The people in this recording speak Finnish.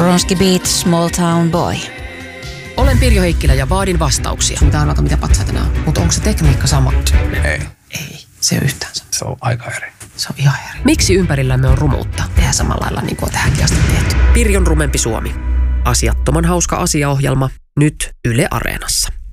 Bronski Beat, Small Town Boy. Olen Pirjo Heikkilä ja vaadin vastauksia. Mitä arvata, mitä patsaita nämä on. Mutta onko se tekniikka sama? Ei. Ei, se on yhtään sama. Se on aika eri. Se on ihan eri. Miksi ympärillämme on rumuutta? Tehdään samalla lailla niin kuin on tähänkin asti tehty. Pirjon rumempi Suomi. Asiattoman hauska asiaohjelma nyt Yle Areenassa.